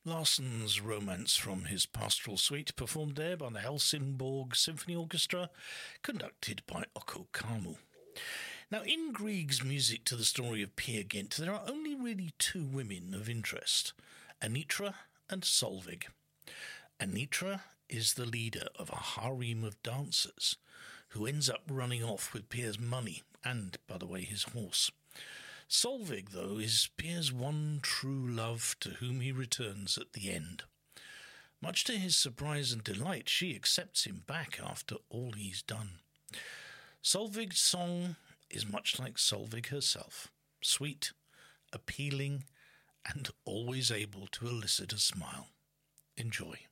Larsen's Romance from his Pastoral Suite, performed there by the Helsingborg Symphony Orchestra, conducted by Okko Kammu. Now, in Grieg's music to the story of Peer Gynt, there are only really two women of interest, Anitra and Solveig. Anitra is the leader of a harem of dancers, who ends up running off with Peer's money and, by the way, his horse. Solveig, though, is Peer's one true love to whom he returns at the end. Much to his surprise and delight, she accepts him back after all he's done. Solveig's song is much like Solveig herself, sweet, appealing, and always able to elicit a smile. Enjoy.